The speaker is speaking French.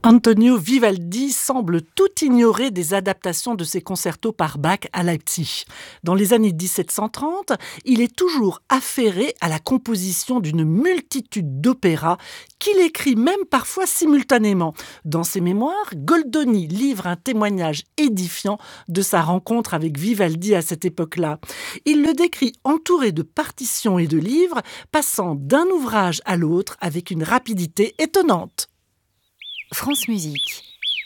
Antonio Vivaldi semble tout ignorer des adaptations de ses concertos par Bach à Leipzig. Dans les années 1730, il est toujours affairé à la composition d'une multitude d'opéras qu'il écrit même parfois simultanément. Dans ses mémoires, Goldoni livre un témoignage édifiant de sa rencontre avec Vivaldi à cette époque-là. Il le décrit entouré de partitions et de livres, passant d'un ouvrage à l'autre avec une rapidité étonnante. France Musique.